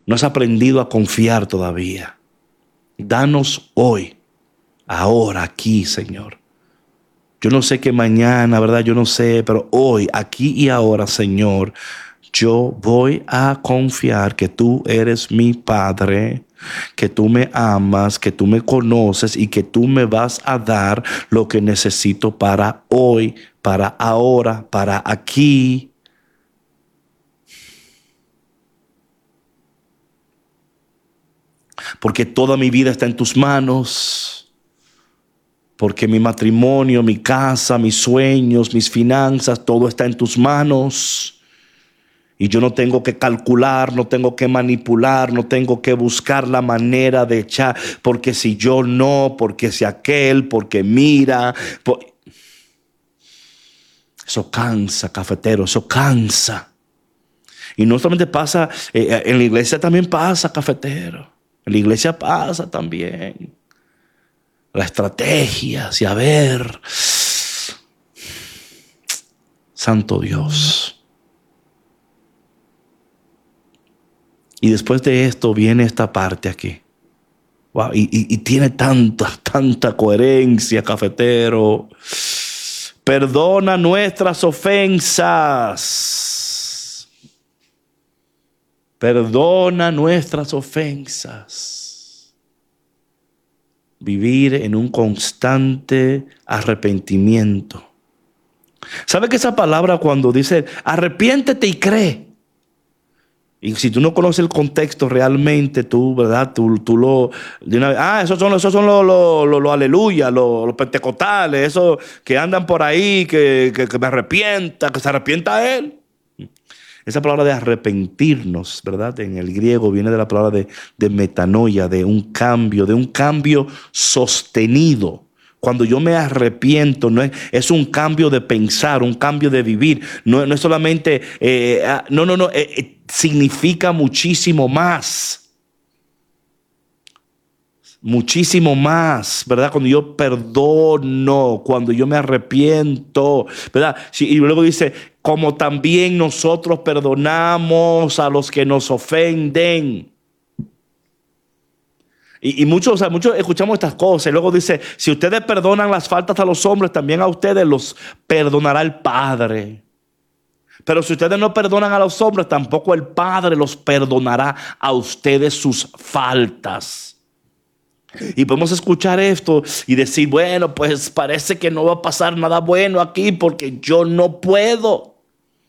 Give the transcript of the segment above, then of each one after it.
No has aprendido a confiar todavía. Danos hoy, ahora, aquí, Señor. Yo no sé qué mañana, ¿verdad? Yo no sé, pero hoy, aquí y ahora, Señor, yo voy a confiar que tú eres mi Padre, que tú me amas, que tú me conoces y que tú me vas a dar lo que necesito para hoy, para ahora, para aquí. Porque toda mi vida está en tus manos. Porque mi matrimonio, mi casa, mis sueños, mis finanzas, todo está en tus manos. Y yo no tengo que calcular, no tengo que manipular, no tengo que buscar la manera de echar. Porque si yo no, porque si aquel, porque mira. Eso cansa, cafetero, eso cansa. Y no solamente pasa, en la iglesia también pasa, cafetero. En la iglesia pasa también. La estrategia, y a ver, santo Dios. Y después de esto viene esta parte aquí. Wow, y tiene tanta coherencia, cafetero. Perdona nuestras ofensas. Perdona nuestras ofensas. Vivir en un constante arrepentimiento. ¿Sabe que esa palabra cuando dice arrepiéntete y cree? Y si tú no conoces el contexto realmente, tú, ¿verdad? Tú lo... De una vez, esos son los aleluya, los pentecostales, esos que andan por ahí, que me arrepienta, que se arrepienta a él. Esa palabra de arrepentirnos, ¿verdad? En el griego viene de la palabra de metanoia, de un cambio sostenido. Cuando yo me arrepiento, es un cambio de pensar, un cambio de vivir. No es solamente, significa muchísimo más. Muchísimo más, ¿verdad? Cuando yo perdono, cuando yo me arrepiento, ¿verdad? Sí, y luego dice, como también nosotros perdonamos a los que nos ofenden. Y muchos escuchamos estas cosas. Y luego dice, si ustedes perdonan las faltas a los hombres, también a ustedes los perdonará el Padre. Pero si ustedes no perdonan a los hombres, tampoco el Padre los perdonará a ustedes sus faltas. Y podemos escuchar esto y decir, bueno, pues parece que no va a pasar nada bueno aquí porque yo no puedo.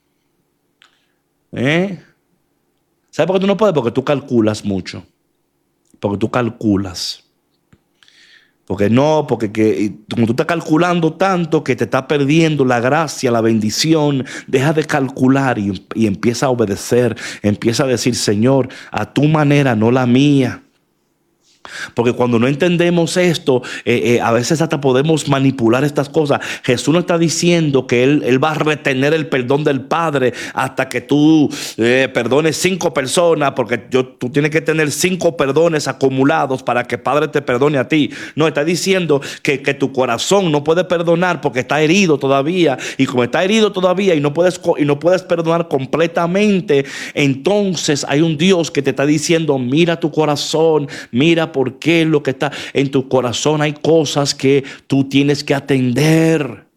¿Sabes por qué tú no puedes? Porque tú calculas mucho. Porque tú calculas. Porque como tú estás calculando tanto que te estás perdiendo la gracia, la bendición, deja de calcular y empieza a obedecer. Empieza a decir, Señor, a tu manera, no la mía. Porque cuando no entendemos esto, a veces hasta podemos manipular estas cosas. Jesús no está diciendo que Él va a retener el perdón del Padre hasta que tú perdones 5 personas, porque tú tienes que tener 5 perdones acumulados para que el Padre te perdone a ti. No, está diciendo que tu corazón no puede perdonar porque está herido todavía. Y como está herido todavía y no puedes perdonar completamente, entonces hay un Dios que te está diciendo, mira tu corazón, mira por qué lo que está en tu corazón hay cosas que tú tienes que atender.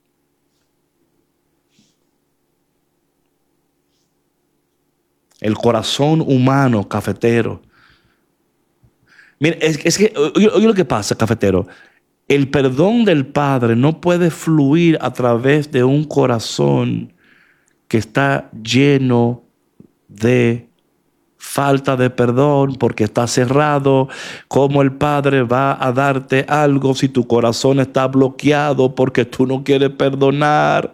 El corazón humano, cafetero. Mira, es que oye lo que pasa, cafetero. El perdón del Padre no puede fluir a través de un corazón que está lleno de falta de perdón porque está cerrado. ¿Cómo el Padre va a darte algo si tu corazón está bloqueado porque tú no quieres perdonar?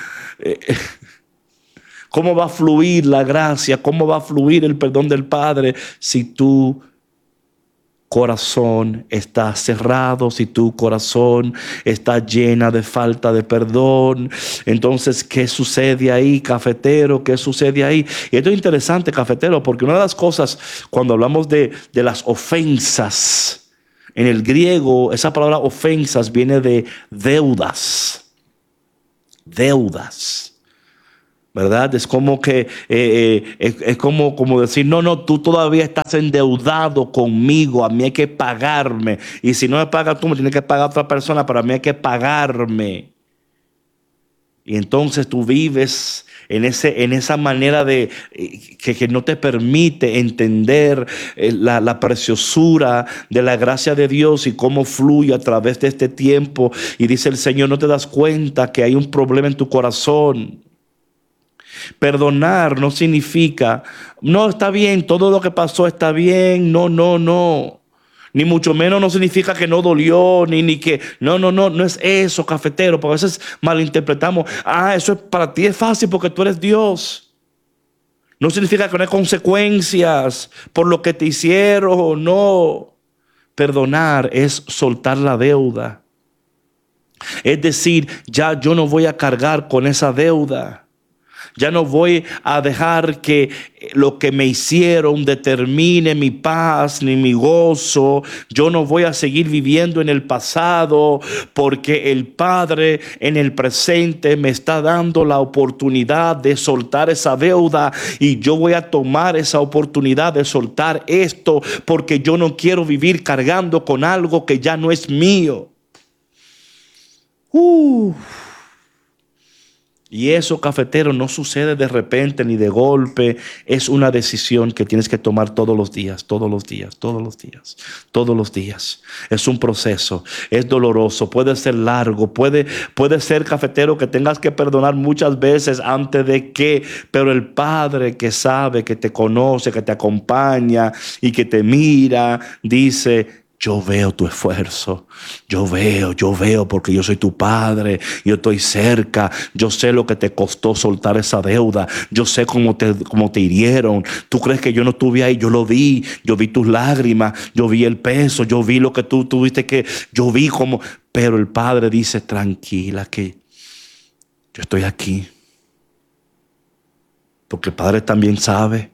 ¿Cómo va a fluir la gracia? ¿Cómo va a fluir el perdón del Padre si tu corazón está cerrado, si tu corazón está llena de falta de perdón? Entonces, ¿qué sucede ahí, cafetero? ¿Qué sucede ahí? Y esto es interesante, cafetero, porque una de las cosas cuando hablamos de las ofensas, en el griego, esa palabra ofensas viene de deudas. Deudas. ¿verdad? Es como que es como decir, no, no, tú todavía estás endeudado conmigo, a mí hay que pagarme. Y si no me pagas tú, me tienes que pagar otra persona, pero a mí hay que pagarme. Y entonces tú vives en esa manera de que no te permite entender la preciosura de la gracia de Dios y cómo fluye a través de este tiempo. Y dice el Señor, no te das cuenta que hay un problema en tu corazón. Perdonar no significa, no, está bien, todo lo que pasó está bien, no, no, no. Ni mucho menos no significa que no dolió, ni que, no es eso, cafetero, porque a veces malinterpretamos, eso es, para ti es fácil porque tú eres Dios. No significa que no hay consecuencias por lo que te hicieron, no. Perdonar es soltar la deuda. Es decir, ya yo no voy a cargar con esa deuda. Ya no voy a dejar que lo que me hicieron determine mi paz ni mi gozo. Yo no voy a seguir viviendo en el pasado, porque el Padre en el presente me está dando la oportunidad de soltar esa deuda, y yo voy a tomar esa oportunidad de soltar esto, porque yo no quiero vivir cargando con algo que ya no es mío. Y eso, cafetero, no sucede de repente ni de golpe. Es una decisión que tienes que tomar todos los días, todos los días, todos los días, todos los días. Es un proceso, es doloroso, puede ser largo, puede ser, cafetero, que tengas que perdonar muchas veces antes de que, pero el Padre que sabe, que te conoce, que te acompaña y que te mira, dice: yo veo tu esfuerzo, yo veo porque yo soy tu Padre, yo estoy cerca, yo sé lo que te costó soltar esa deuda, yo sé cómo te hirieron. Tú crees que yo no estuve ahí, yo lo vi, yo vi tus lágrimas, yo vi el peso, yo vi lo que tú tuviste que, yo vi cómo, pero el Padre dice: tranquila, que yo estoy aquí, porque el Padre también sabe.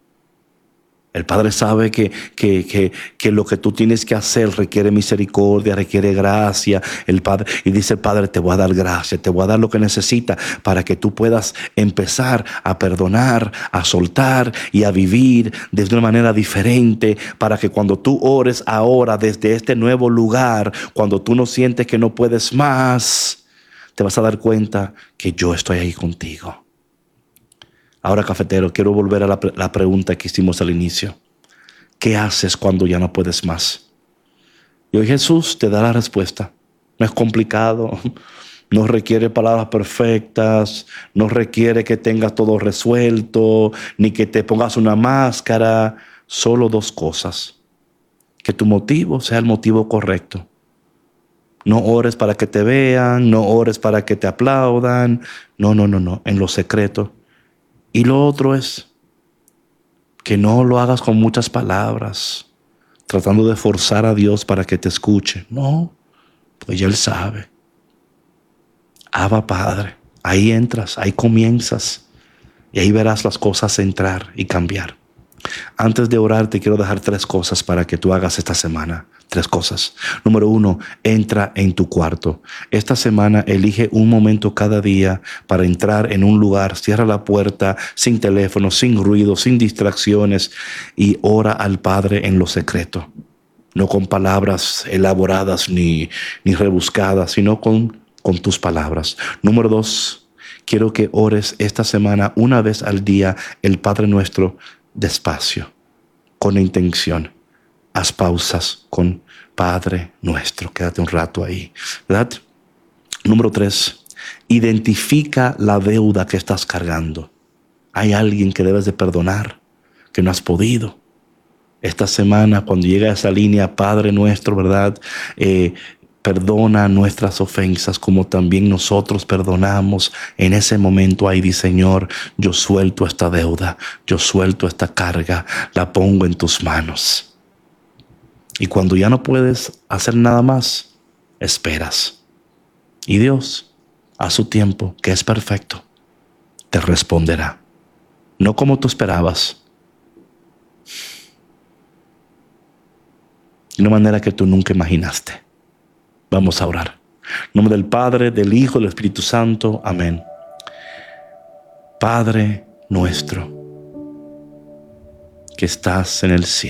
El Padre sabe que lo que tú tienes que hacer requiere misericordia, requiere gracia. Y dice el Padre: te voy a dar gracia, te voy a dar lo que necesitas para que tú puedas empezar a perdonar, a soltar y a vivir de una manera diferente, para que cuando tú ores ahora desde este nuevo lugar, cuando tú no sientes que no puedes más, te vas a dar cuenta que yo estoy ahí contigo. Ahora, cafetero, quiero volver a la pregunta que hicimos al inicio. ¿Qué haces cuando ya no puedes más? Y hoy Jesús te da la respuesta. No es complicado, no requiere palabras perfectas, no requiere que tengas todo resuelto, ni que te pongas una máscara. Solo dos cosas: que tu motivo sea el motivo correcto. No ores para que te vean, no ores para que te aplaudan. No, en lo secreto. Y lo otro es que no lo hagas con muchas palabras, tratando de forzar a Dios para que te escuche. No, pues ya Él sabe. Abba Padre, ahí entras, ahí comienzas, y ahí verás las cosas entrar y cambiar. Antes de orar, te quiero dejar 3 cosas para que tú hagas esta semana. 3 cosas. Número 1, entra en tu cuarto. Esta semana elige un momento cada día para entrar en un lugar. Cierra la puerta, sin teléfono, sin ruido, sin distracciones, y ora al Padre en lo secreto. No con palabras elaboradas ni rebuscadas, sino con tus palabras. Número 2, quiero que ores esta semana una vez al día el Padre Nuestro despacio, con intención. Haz pausas con Padre Nuestro. Quédate un rato ahí, ¿verdad? Número 3, identifica la deuda que estás cargando. Hay alguien que debes de perdonar, que no has podido. Esta semana, cuando llega a esa línea, Padre Nuestro, ¿verdad? Perdona nuestras ofensas como también nosotros perdonamos. En ese momento ahí di: Señor, yo suelto esta deuda, yo suelto esta carga, la pongo en tus manos. Y cuando ya no puedes hacer nada más, esperas. Y Dios, a su tiempo, que es perfecto, te responderá. No como tú esperabas, de una manera que tú nunca imaginaste. Vamos a orar. En nombre del Padre, del Hijo y del Espíritu Santo. Amén. Padre nuestro, que estás en el cielo.